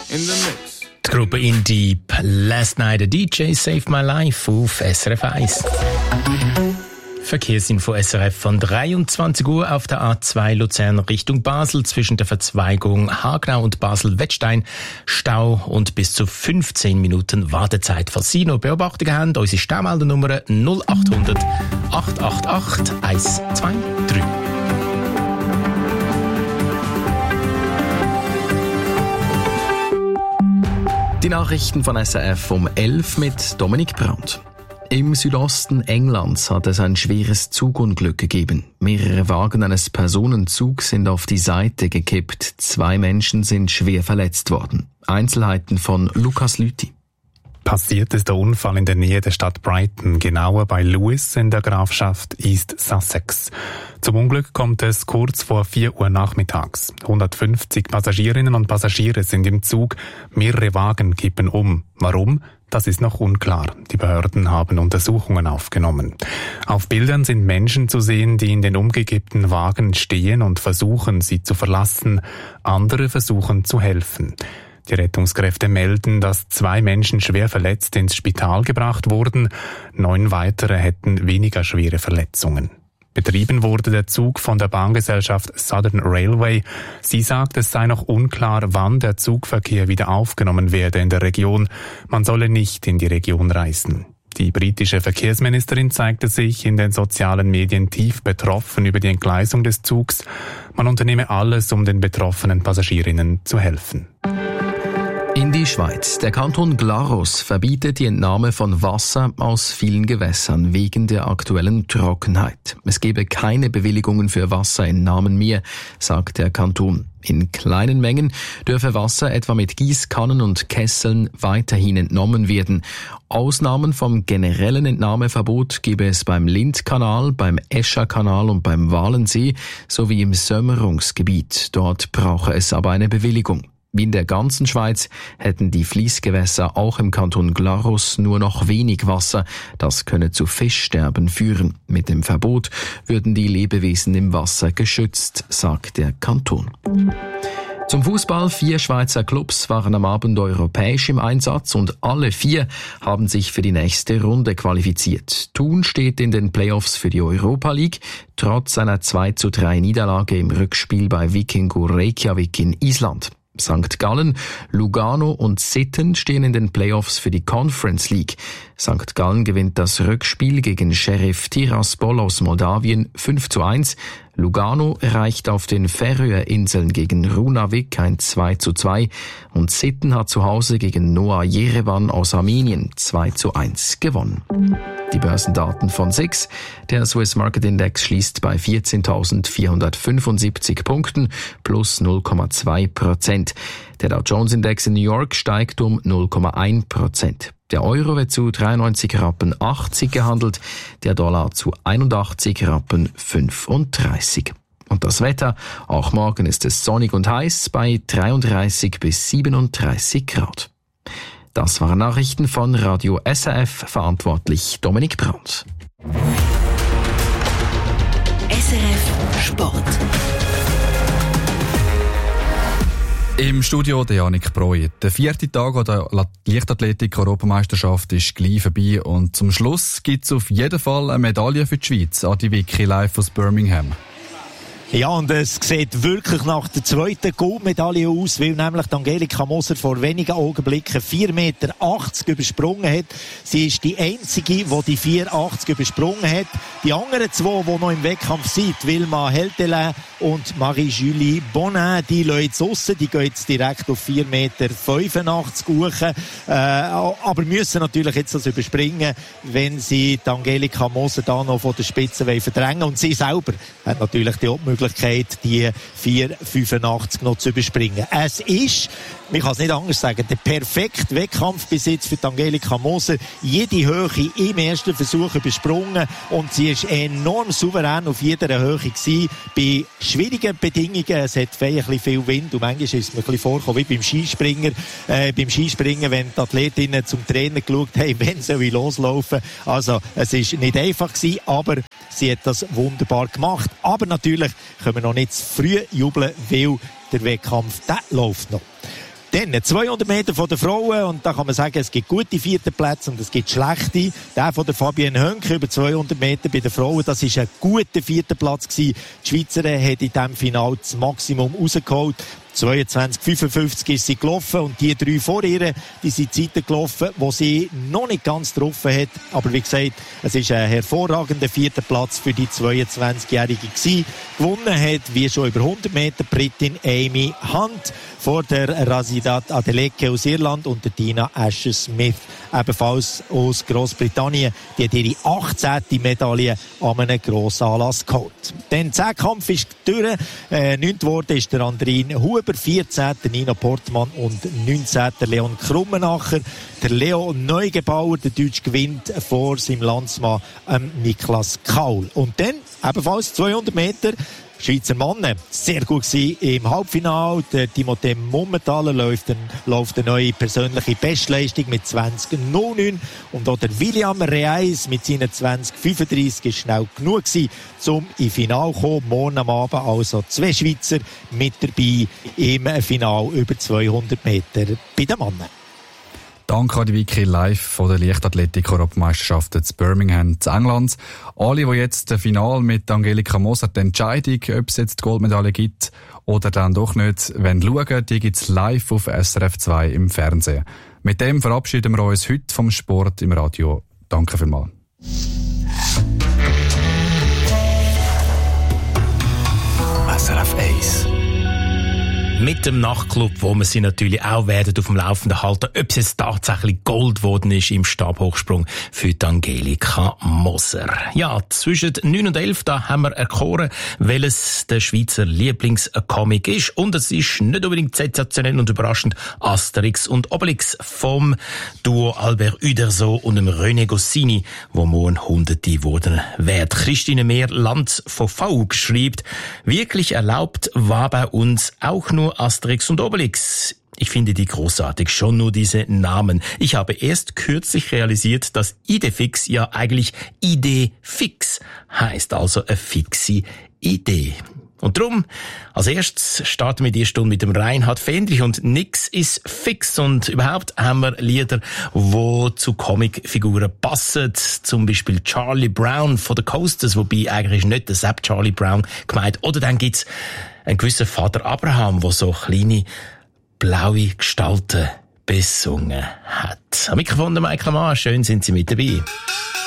in the mix. Die Gruppe In Deep, Last Night a DJ Saved My Life auf SRF 1. Verkehrsinfo SRF von 23 Uhr auf der A2 Luzern Richtung Basel zwischen der Verzweigung Hagenau und Basel-Wettstein. Stau und bis zu 15 Minuten Wartezeit. Falls Sie noch Beobachtungen haben, unsere Staumeldernummer 0800 888 123. Die Nachrichten von SRF um 11 mit Dominik Brandt. Im Südosten Englands hat es ein schweres Zugunglück gegeben. Mehrere Wagen eines Personenzugs sind auf die Seite gekippt. 2 Menschen sind schwer verletzt worden. Einzelheiten von Lukas Lüthi. Passiert ist der Unfall in der Nähe der Stadt Brighton, genauer bei Lewis in der Grafschaft East Sussex. Zum Unglück kommt es kurz vor 4 Uhr nachmittags. 150 Passagierinnen und Passagiere sind im Zug, mehrere Wagen kippen um. Warum? Das ist noch unklar. Die Behörden haben Untersuchungen aufgenommen. Auf Bildern sind Menschen zu sehen, die in den umgekippten Wagen stehen und versuchen, sie zu verlassen. Andere versuchen zu helfen. Die Rettungskräfte melden, dass 2 Menschen schwer verletzt ins Spital gebracht wurden. 9 weitere hätten weniger schwere Verletzungen. Betrieben wurde der Zug von der Bahngesellschaft Southern Railway. Sie sagt, es sei noch unklar, wann der Zugverkehr wieder aufgenommen werde in der Region. Man solle nicht in die Region reisen. Die britische Verkehrsministerin zeigte sich in den sozialen Medien tief betroffen über die Entgleisung des Zugs. Man unternehme alles, um den betroffenen Passagierinnen zu helfen. In die Schweiz. Der Kanton Glarus verbietet die Entnahme von Wasser aus vielen Gewässern wegen der aktuellen Trockenheit. Es gebe keine Bewilligungen für Wasserentnahmen mehr, sagt der Kanton. In kleinen Mengen dürfe Wasser etwa mit Gießkannen und Kesseln weiterhin entnommen werden. Ausnahmen vom generellen Entnahmeverbot gebe es beim Lindkanal, beim Escherkanal und beim Walensee sowie im Sömmerungsgebiet. Dort brauche es aber eine Bewilligung. Wie in der ganzen Schweiz hätten die Fliessgewässer auch im Kanton Glarus nur noch wenig Wasser. Das könne zu Fischsterben führen. Mit dem Verbot würden die Lebewesen im Wasser geschützt, sagt der Kanton. Zum Fußball. 4 Schweizer Clubs waren am Abend europäisch im Einsatz und alle 4 haben sich für die nächste Runde qualifiziert. Thun steht in den Playoffs für die Europa League, trotz einer 2:3 Niederlage im Rückspiel bei Vikingur Reykjavik in Island. St. Gallen, Lugano und Sitten stehen in den Playoffs für die Conference League. St. Gallen gewinnt das Rückspiel gegen Sheriff Tiraspol aus Moldawien 5:1. Lugano erreicht auf den Färöerinseln gegen Runavik ein 2:2 und Sitten hat zu Hause gegen Noah Yerevan aus Armenien 2:1 gewonnen. Die Börsendaten von SIX. Der Swiss Market Index schließt bei 14.475 Punkten plus 0,2%. Der Dow Jones Index in New York steigt um 0,1%. Der Euro wird zu 93,80 Rappen gehandelt, der Dollar zu 81,35 Rappen. Und das Wetter, auch morgen ist es sonnig und heiß bei 33 bis 37 Grad. Das waren Nachrichten von Radio SRF, verantwortlich Dominik Brandt. SRF Sport. Im Studio der Janik Breuer. Der 4. Tag der Leichtathletik-Europameisterschaft ist gleich vorbei und zum Schluss gibt es auf jeden Fall eine Medaille für die Schweiz. Adi Vicky live aus Birmingham. Ja, und es sieht wirklich nach der zweiten Goldmedaille aus, weil nämlich Angelika Moser vor wenigen Augenblicken 4,80 Meter übersprungen hat. Sie ist die einzige, die die 4,80 übersprungen hat. Die anderen 2, die noch im Wettkampf sind, Wilma Heltelin und Marie-Julie Bonin, die lassen jetzt raus, die gehen jetzt direkt auf 4,85 Meter hoch, aber müssen natürlich jetzt das überspringen, wenn sie die Angelika Moser da noch von der Spitze verdrängen wollen. Und sie selber hat natürlich die Möglichkeit, die 4,85 noch zu überspringen. Es ist, man kann es nicht anders sagen, der perfekte Wettkampf bis jetzt für Angelika Moser. Jede Höhe im ersten Versuch übersprungen und sie ist enorm souverän auf jeder Höhe gewesen. Bei schwierigen Bedingungen, es hat ein bisschen viel Wind und manchmal ist es mir ein bisschen vorgekommen wie beim Skispringen, wenn die Athletinnen zum Trainer geschaut haben, wenn soll ich loslaufen. Also es ist nicht einfach gewesen, aber sie hat das wunderbar gemacht. Aber natürlich können wir noch nicht zu früh jubeln, weil der Wettkampf, der läuft noch. Dann 200 Meter von der Frauen und da kann man sagen, es gibt gute 4. Plätze und es gibt schlechte. Der von der Fabienne Hönke über 200 Meter bei den Frauen, das ist ein guter 4. Platz gewesen. Die Schweizerin hat in diesem Finale das Maximum rausgeholt. 22,55 ist sie gelaufen und die 3 vor ihr, die sind Zeiten gelaufen, wo sie noch nicht ganz getroffen hat. Aber wie gesagt, es ist ein hervorragender 4. Platz für die 22-Jährige gewesen. Gewonnen hat, wie schon über 100 Meter, Britin Amy Hunt vor der Razidat Adeleke aus Irland und der Dina Asher-Smith, ebenfalls aus Großbritannien. Die hat ihre 18. Medaille an einem grossen Anlass geholt. Der Zehnkampf ist durch. 9. geworden ist der Andrin Huber, 14. Nina Portmann und 19. Leon Krummenacher. Der Leo Neugebauer, der Deutsch, gewinnt vor seinem Landsmann Niklas Kaul. Und dann ebenfalls 200 Meter. Schweizer Mann, sehr gut gewesen im Halbfinale. Der Timothée Mummentaler läuft eine neue persönliche Bestleistung mit 20,09. Und auch der William Reis mit seinen 20,35 ist schnell genug gewesen, um ins Finale zu kommen. Morgen am Abend also 2 Schweizer mit dabei im Finale über 200 Meter bei den Männern. Danke an die Vicky live von der Leichtathletik-Europameisterschaft in Birmingham in England. Alle, die jetzt das Finale mit Angelika Moser, die Entscheidung, ob es jetzt die Goldmedaille gibt oder dann doch nicht, wenn schauen, die gibt es live auf SRF 2 im Fernsehen. Mit dem verabschieden wir uns heute vom Sport im Radio. Danke vielmals. SRF 1. Mit dem Nachtclub, wo wir sie natürlich auch werden auf dem Laufenden halten, ob es jetzt tatsächlich Gold geworden ist im Stabhochsprung für die Angelika Moser. Ja, zwischen 9 und 11, da haben wir erkoren, welches der Schweizer Lieblingscomic ist. Und es ist nicht unbedingt sensationell und überraschend Asterix und Obelix vom Duo Albert Uderzo und dem René Goscinny, wo morgen Hunderte wurden werden. Christine Mehr-Lanz von VU schreibt, wirklich erlaubt war bei uns auch nur Asterix und Obelix. Ich finde die großartig, schon nur diese Namen. Ich habe erst kürzlich realisiert, dass Idefix ja eigentlich Idee fix heißt, also eine fixe Idee. Und drum, als erstes starten wir die Stunde mit dem Reinhard Fendrich und nix ist fix. Und überhaupt haben wir Lieder, die zu Comicfiguren passen. Zum Beispiel Charlie Brown von den Coasters, wobei eigentlich nicht der Sepp Charlie Brown gemeint. Oder dann gibt's einen gewissen Vater Abraham, der so kleine blaue Gestalten besungen hat. Am Mikrofon der Michael Mann, schön sind Sie mit dabei.